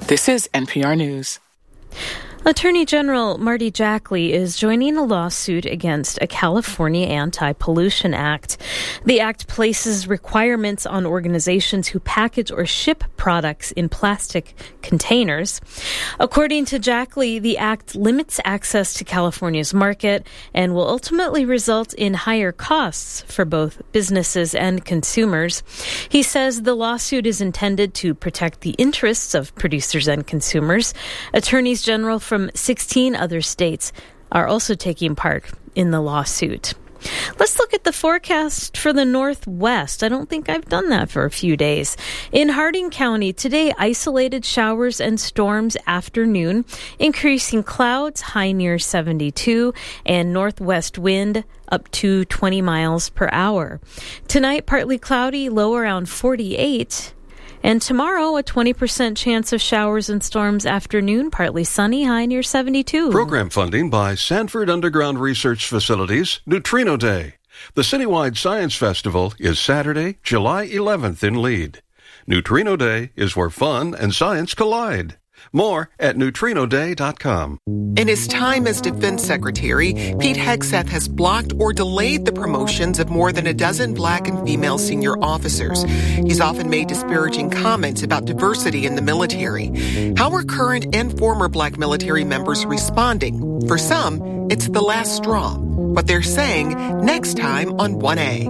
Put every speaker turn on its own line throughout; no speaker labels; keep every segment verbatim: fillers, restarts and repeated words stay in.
This is N P R News.
Attorney General Marty Jackley is joining a lawsuit against a California Anti-Pollution Act. The act places requirements on organizations who package or ship products in plastic containers. According to Jackley, the act limits access to California's market and will ultimately result in higher costs for both businesses and consumers. He says the lawsuit is intended to protect the interests of producers and consumers. Attorneys general from sixteen other states are also taking part in the lawsuit. Let's look at the forecast for the Northwest. I don't think I've done that for a few days. In Harding County, today, isolated showers and storms afternoon, increasing clouds, high near seventy-two, and northwest wind up to twenty miles per hour. Tonight, partly cloudy, low around forty-eight. And tomorrow, a twenty percent chance of showers and storms afternoon, partly sunny, high near seventy-two.
Program funding by Sanford Underground Research Facilities, Neutrino Day. The citywide science festival is Saturday, July eleventh in Lead. Neutrino Day is where fun and science collide. More at neutrino day dot com.
In his time as Defense Secretary, Pete Hegseth has blocked or delayed the promotions of more than a dozen black and female senior officers. He's often made disparaging comments about diversity in the military. How are current and former black military members responding? For some, it's the last straw. What they're saying next time on one A.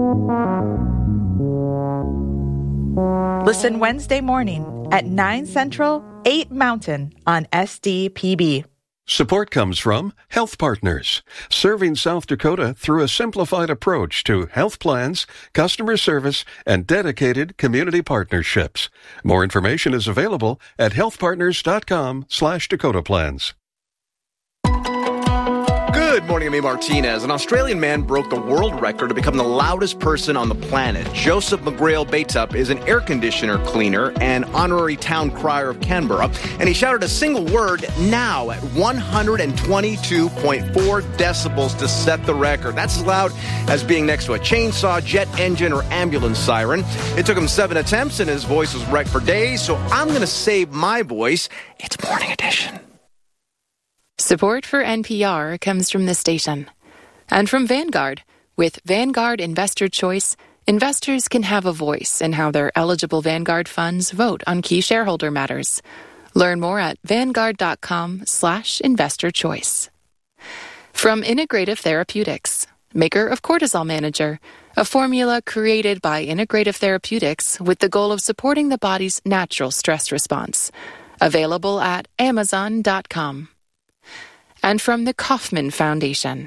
Listen Wednesday morning at nine Central, eight Mountain on S D P B.
Support comes from Health Partners, serving South Dakota through a simplified approach to health plans, customer service, and dedicated community partnerships. More information is available at healthpartners.com slash Dakota Plans.
Good morning, I'm A. Martinez. An Australian man broke the world record to become the loudest person on the planet. Joseph McGrail Bateup is an air conditioner cleaner and honorary town crier of Canberra, and he shouted a single word, now, at one hundred twenty-two point four decibels to set the record. That's as loud as being next to a chainsaw, jet engine, or ambulance siren. It took him seven attempts, and his voice was wrecked for days, so I'm going to save my voice. It's Morning Edition.
Support for N P R comes from this station and from Vanguard. With Vanguard Investor Choice, investors can have a voice in how their eligible Vanguard funds vote on key shareholder matters. Learn more at vanguard.com slash investor choice. From Integrative Therapeutics, maker of Cortisol Manager, a formula created by Integrative Therapeutics with the goal of supporting the body's natural stress response. Available at amazon dot com. And from the Kauffman Foundation.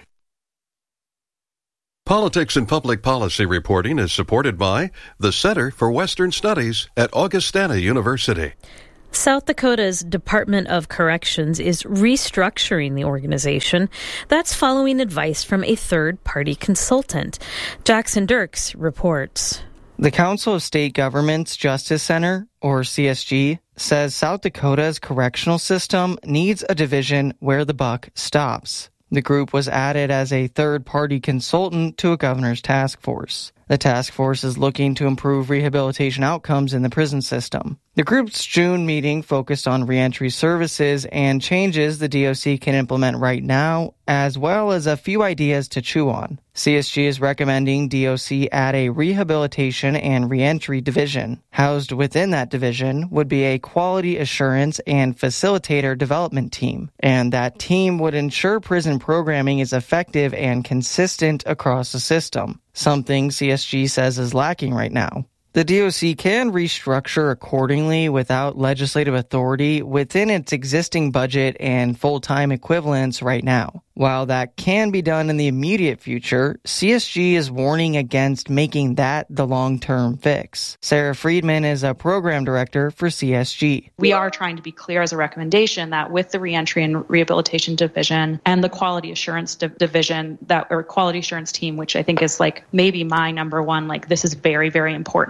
Politics and Public Policy reporting is supported by the Center for Western Studies at Augustana University.
South Dakota's Department of Corrections is restructuring the organization. That's following advice from a third-party consultant. Jackson Dirks reports.
The Council of State Governments Justice Center, or C S G, says South Dakota's correctional system needs a division where the buck stops. The group was added as a third-party consultant to a governor's task force. The task force is looking to improve rehabilitation outcomes in the prison system. The group's June meeting focused on reentry services and changes the D O C can implement right now, as well as a few ideas to chew on. C S G is recommending D O C add a rehabilitation and reentry division. Housed within that division would be a quality assurance and facilitator development team, and that team would ensure prison programming is effective and consistent across the system, something C S G says is lacking right now. The D O C can restructure accordingly without legislative authority within its existing budget and full-time equivalents right now. While that can be done in the immediate future, C S G is warning against making that the long-term fix. Sarah Friedman is a program director for C S G.
We are trying to be clear as a recommendation that with the Reentry and Rehabilitation Division and the Quality Assurance Div- Division, that or Quality Assurance Team, which I think is like maybe my number one, like this is very, very important.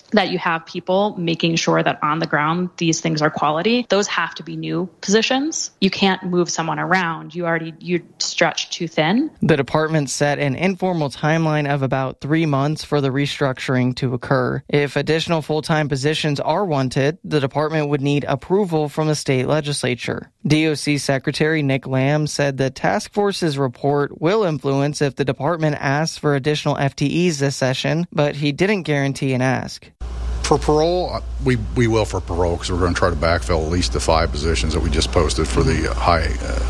that you have people making sure that on the ground these things are quality. Those have to be new positions. You can't move someone around. You already you stretch too thin.
The department set an informal timeline of about three months for the restructuring to occur. If additional full-time positions are wanted, the department would need approval from the state legislature. D O C Secretary Nick Lamb said the task force's report will influence if the department asks for additional F T Es this session, but he didn't guarantee an ask.
For parole, we, we will for parole because we're going to try to backfill at least the five positions that we just posted for the high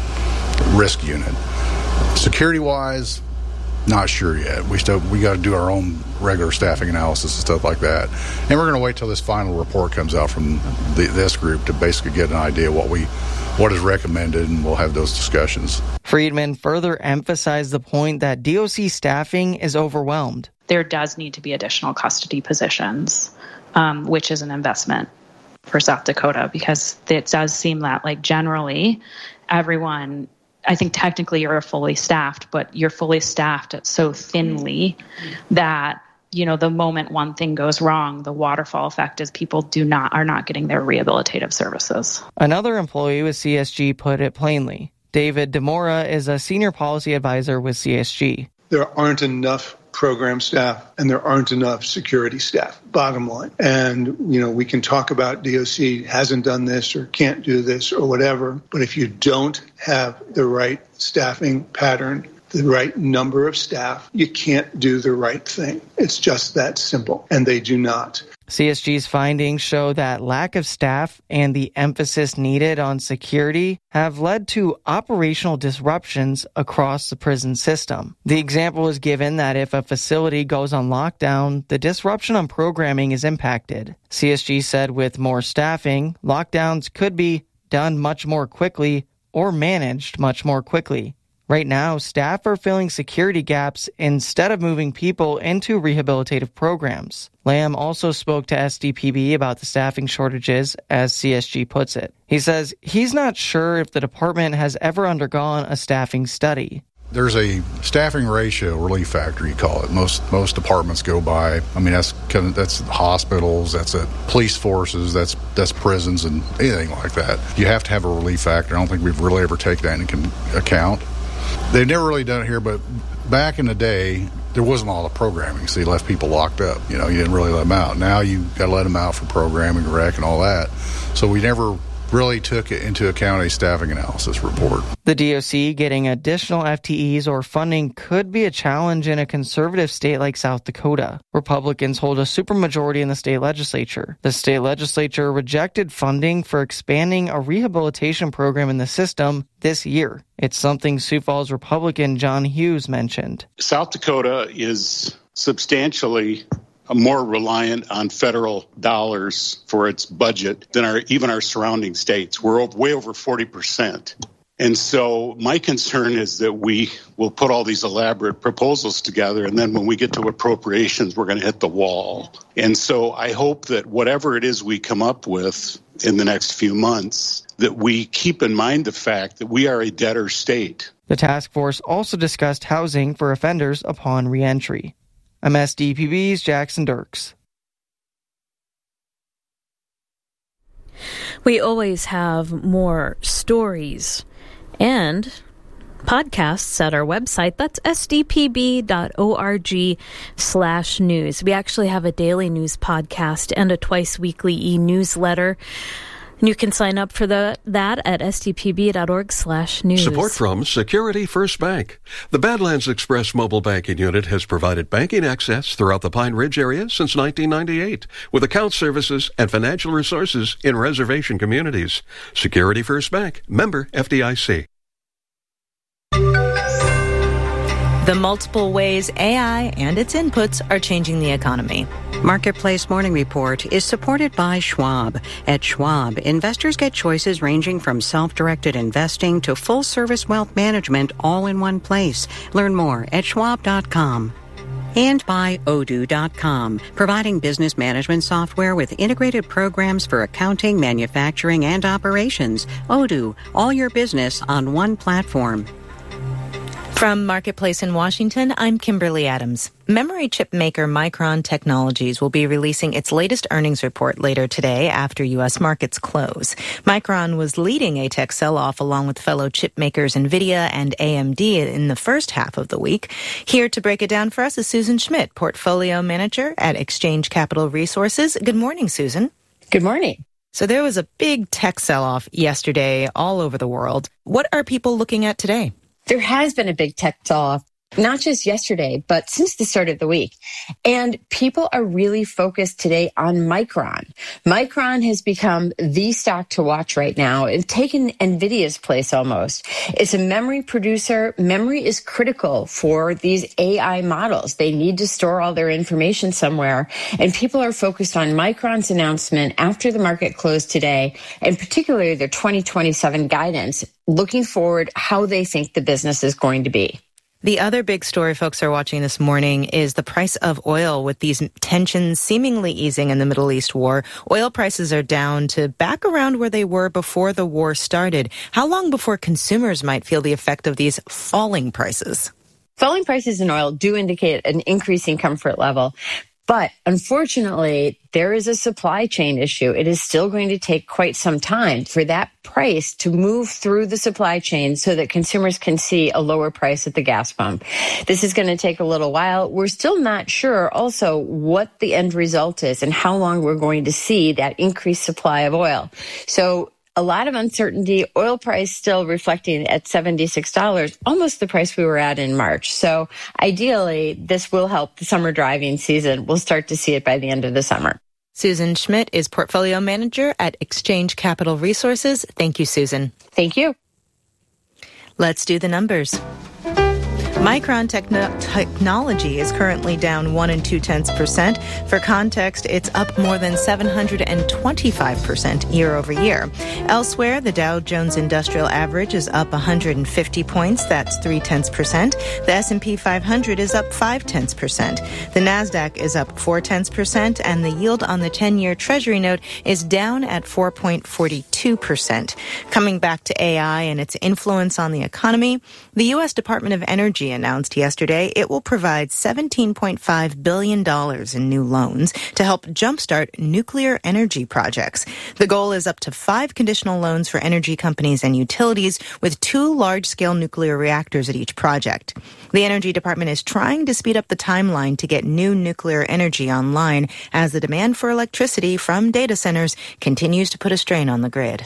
uh, risk unit. Security-wise, not sure yet. We still we got to do our own regular staffing analysis and stuff like that. And we're going to wait till this final report comes out from the, this group to basically get an idea what we what is recommended, and we'll have those discussions.
Friedman further emphasized the point that D O C staffing is overwhelmed.
There does need to be additional custody positions, um, which is an investment for South Dakota, because it does seem that, like, generally everyone, I think technically you're fully staffed, but you're fully staffed so thinly that, you know, the moment one thing goes wrong, the waterfall effect is people do not are not getting their rehabilitative services.
Another employee with C S G put it plainly. David DeMora is a senior policy advisor with C S G.
There aren't enough program staff and there aren't enough security staff, bottom line. And, you know, we can talk about D O C hasn't done this or can't do this or whatever, but if you don't have the right staffing pattern, the right number of staff, you can't do the right thing. It's just that simple, and they do not.
C S G's findings show that lack of staff and the emphasis needed on security have led to operational disruptions across the prison system. The example is given that if a facility goes on lockdown, the disruption on programming is impacted. C S G said with more staffing, lockdowns could be done much more quickly or managed much more quickly. Right now, staff are filling security gaps instead of moving people into rehabilitative programs. Lamb also spoke to S D P B about the staffing shortages, as C S G puts it. He says he's not sure if the department has ever undergone a staffing study.
There's a staffing ratio, relief factor, you call it. Most most departments go by. I mean, that's kind of, that's hospitals, that's at police forces, that's that's prisons, and anything like that. You have to have a relief factor. I don't think we've really ever taken that into account. They've never really done it here, but back in the day, there wasn't a lot of programming, so you left people locked up. You know, you didn't really let them out. Now you got to let them out for programming, rec, and all that. So we never really took it into account a staffing analysis report.
The D O C getting additional F T Es or funding could be a challenge in a conservative state like South Dakota. Republicans hold a supermajority in the state legislature. The state legislature rejected funding for expanding a rehabilitation program in the system this year. It's something Sioux Falls Republican John Hughes mentioned.
South Dakota is substantially more reliant on federal dollars for its budget than our even our surrounding states. We're way over forty percent. And so my concern is that we will put all these elaborate proposals together, and then when we get to appropriations, we're going to hit the wall. And so I hope that whatever it is we come up with in the next few months, that we keep in mind the fact that we are a debtor state.
The task force also discussed housing for offenders upon reentry. I'm S D P B's Jackson Dirks.
We always have more stories and podcasts at our website. That's s d p b dot org slash news. We actually have a daily news podcast and a twice weekly e-newsletter. And you can sign up for the, that at s d p b dot org slash news.
Support from Security First Bank. The Badlands Express mobile banking unit has provided banking access throughout the Pine Ridge area since nineteen ninety-eight, with account services and financial resources in reservation communities. Security First Bank, member F D I C.
The multiple ways A I and its inputs are changing the economy.
Marketplace Morning Report is supported by Schwab. At Schwab, investors get choices ranging from self-directed investing to full-service wealth management all in one place. Learn more at schwab dot com. And by Odoo dot com, providing business management software with integrated programs for accounting, manufacturing, and operations. Odoo, all your business on one platform.
From Marketplace in Washington, I'm Kimberly Adams. Memory chip maker Micron Technologies will be releasing its latest earnings report later today after U S markets close. Micron was leading a tech sell-off along with fellow chip makers NVIDIA and A M D in the first half of the week. Here to break it down for us is Susan Schmidt, Portfolio Manager at Exchange Capital Resources. Good morning, Susan.
Good morning.
So there was a big tech sell-off yesterday all over the world. What are people looking at today?
There has been a big tech sell-off, not just yesterday, but since the start of the week. And people are really focused today on Micron. Micron has become the stock to watch right now. It's taken NVIDIA's place almost. It's a memory producer. Memory is critical for these A I models. They need to store all their information somewhere. And people are focused on Micron's announcement after the market closed today, and particularly their twenty twenty-seven guidance, looking forward how they think the business is going to be.
The other big story folks are watching this morning is the price of oil. With these tensions seemingly easing in the Middle East war, oil prices are down to back around where they were before the war started. How long before consumers might feel the effect of these falling prices?
Falling prices in oil do indicate an increasing comfort level. But unfortunately, there is a supply chain issue. It is still going to take quite some time for that price to move through the supply chain so that consumers can see a lower price at the gas pump. This is going to take a little while. We're still not sure also what the end result is and how long we're going to see that increased supply of oil. So a lot of uncertainty. Oil price still reflecting at seventy-six dollars, almost the price we were at in March. So ideally, this will help the summer driving season. We'll start to see it by the end of the summer.
Susan Schmidt is Portfolio Manager at Exchange Capital Resources. Thank you, Susan.
Thank you.
Let's do the numbers. Micron Techno- Technology is currently down one and two tenths percent. For context, it's up more than seven hundred twenty-five percent year over year. Elsewhere, the Dow Jones Industrial Average is up one hundred fifty points. That's three tenths percent. The S and P five hundred is up five tenths percent. The Nasdaq is up four tenths percent, and the yield on the ten-year Treasury note is down at four point four two percent. Coming back to A I and its influence on the economy, the U S Department of Energy announced yesterday it will provide seventeen point five billion dollars in new loans to help jumpstart nuclear energy projects. The goal is up to five conditional loans for energy companies and utilities with two large-scale nuclear reactors at each project. The Energy Department is trying to speed up the timeline to get new nuclear energy online as the demand for electricity from data centers continues to put a strain on the grid.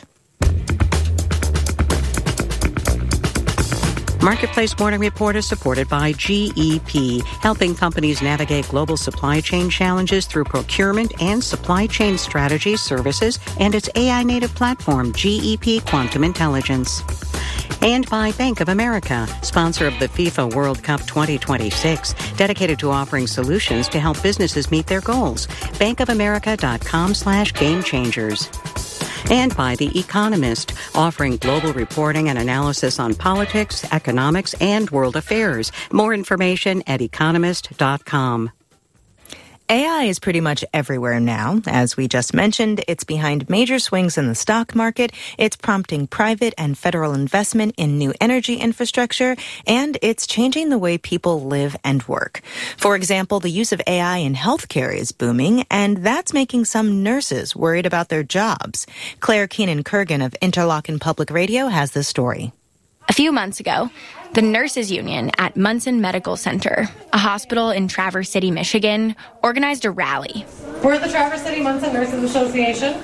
Marketplace Morning Report is supported by G E P, helping companies navigate global supply chain challenges through procurement and supply chain strategy services and its A I-native platform, G E P Quantum Intelligence. And by Bank of America, sponsor of the FIFA World Cup twenty twenty-six, dedicated to offering solutions to help businesses meet their goals. bankofamerica.com slash game changers. And by The Economist, offering global reporting and analysis on politics, economics, and world affairs. More information at economist dot com.
A I is pretty much everywhere now. As we just mentioned, it's behind major swings in the stock market, it's prompting private and federal investment in new energy infrastructure, and it's changing the way people live and work. For example, the use of A I in healthcare is booming, and that's making some nurses worried about their jobs. Claire Keenan-Kurgan of Interlochen Public Radio has the story.
A few months ago, the nurses union at Munson Medical Center, a hospital in Traverse City, Michigan, organized a rally.
We're the Traverse City Munson Nurses Association.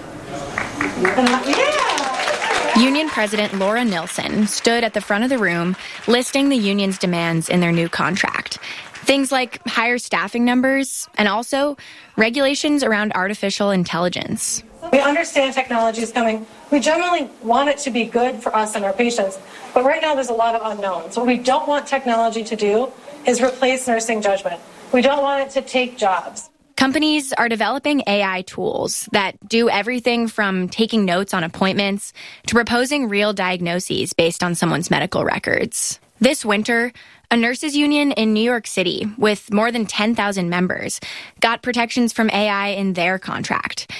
Yeah!
Union President Laura Nilsson stood at the front of the room listing the union's demands in their new contract. Things like higher staffing numbers and also regulations around artificial intelligence.
We understand technology is coming. We generally want it to be good for us and our patients, but right now there's a lot of unknowns. What we don't want technology to do is replace nursing judgment. We don't want it to take jobs.
Companies are developing A I tools that do everything from taking notes on appointments to proposing real diagnoses based on someone's medical records. This winter, a nurses union in New York City with more than ten thousand members got protections from A I in their contract.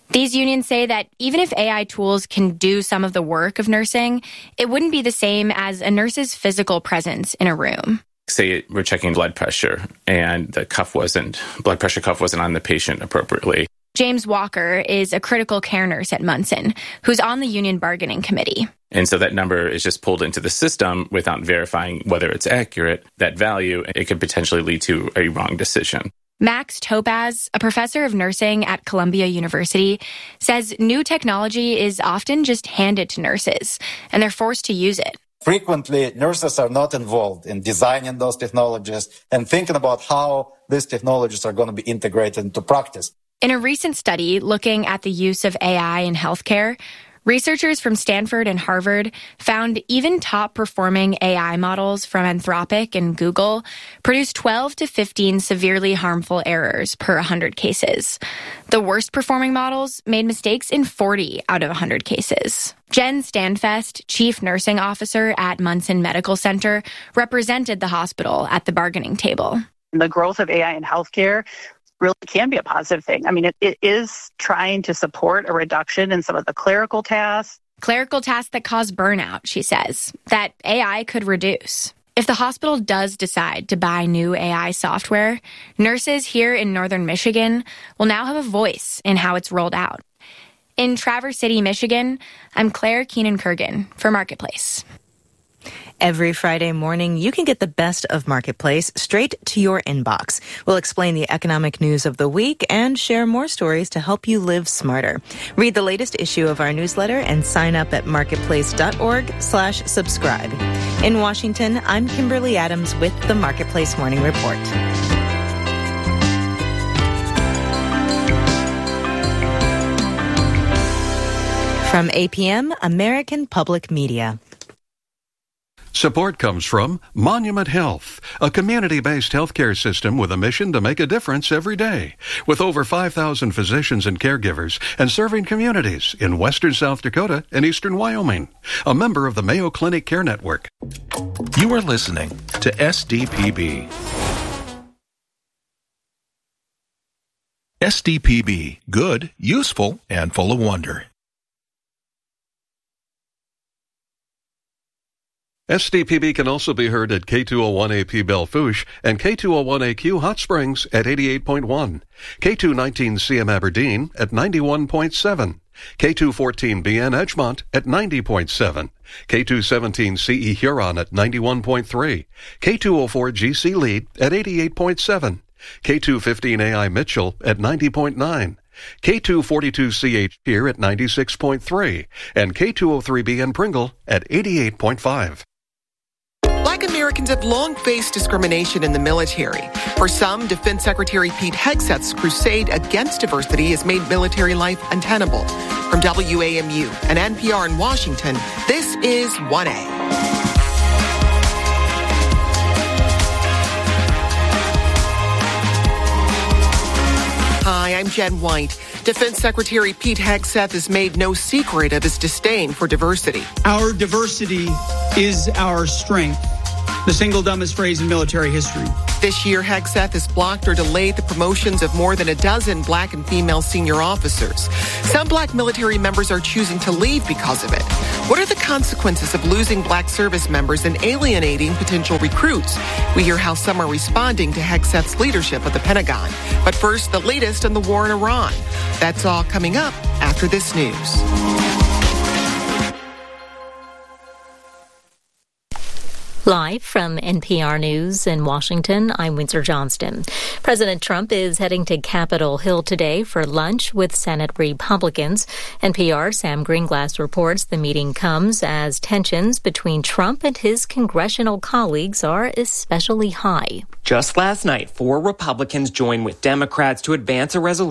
These unions say that even if A I tools can do some of the work of nursing, it wouldn't be the same as a nurse's physical presence in a room.
Say we're checking blood pressure and the cuff wasn't, blood pressure cuff wasn't on the patient appropriately.
James Walker is a critical care nurse at Munson, who's on the union bargaining committee.
And so that number is just pulled into the system without verifying whether it's accurate. That value, it could potentially lead to a wrong decision.
Max Topaz, a professor of nursing at Columbia University, says new technology is often just handed to nurses, and they're forced to use it.
Frequently, nurses are not involved in designing those technologies and thinking about how these technologies are going to be integrated into practice.
In a recent study looking at the use of A I in healthcare, researchers from Stanford and Harvard found even top-performing A I models from Anthropic and Google produce twelve to fifteen severely harmful errors per one hundred cases. The worst-performing models made mistakes in forty out of one hundred cases. Jen Standfest, chief nursing officer at Munson Medical Center, represented the hospital at the bargaining table.
The growth of A I in healthcare really can be a positive thing. I mean, it, it is trying to support a reduction in some of the clerical tasks.
Clerical tasks that cause burnout, she says, that A I could reduce. If the hospital does decide to buy new A I software, nurses here in northern Michigan will now have a voice in how it's rolled out. In Traverse City, Michigan, I'm Claire Keenan-Kurgan for Marketplace.
Every Friday morning, you can get the best of Marketplace straight to your inbox. We'll explain the economic news of the week and share more stories to help you live smarter. Read the latest issue of our newsletter and sign up at marketplace.org slash subscribe. In Washington, I'm Kimberly Adams with the Marketplace Morning Report. From A P M, American Public Media.
Support comes from Monument Health, a community-based healthcare system with a mission to make a difference every day. With over five thousand physicians and caregivers and serving communities in western South Dakota and eastern Wyoming. A member of the Mayo Clinic Care Network.
You are listening to S D P B. S D P B, good, useful, and full of wonder.
S D P B can also be heard at K two oh one A P Belle Fourche and K two oh one A Q Hot Springs at eighty-eight point one, K two nineteen C M Aberdeen at ninety-one point seven, K two fourteen B N Edgemont at ninety point seven, K two seventeen C E Huron at ninety-one point three, K two oh four G C Lead at eighty-eight point seven, K two fifteen A I Mitchell at ninety point nine, K two forty-two C H here at ninety-six point three, and K two oh three B N Pringle at eighty-eight point five.
Black Americans have long faced discrimination in the military. For some, Defense Secretary Pete Hegseth's crusade against diversity has made military life untenable. From W A M U and N P R in Washington, this is one A. Hi, I'm Jen White. Defense Secretary Pete Hegseth has made no secret of his disdain for diversity.
Our diversity is our strength. The single dumbest phrase in military history.
This year, Hegseth has blocked or delayed the promotions of more than a dozen black and female senior officers. Some black military members are choosing to leave because of it. What are the consequences of losing black service members and alienating potential recruits? We hear how some are responding to Hegseth's leadership of the Pentagon. But first, the latest on the war in Iran. That's all coming up after this news.
Live from N P R News in Washington, I'm Windsor Johnston. President Trump is heading to Capitol Hill today for lunch with Senate Republicans. N P R Sam Greenglass reports the meeting comes as tensions between Trump and his congressional colleagues are especially high.
Just last night, four Republicans joined with Democrats to advance a resolution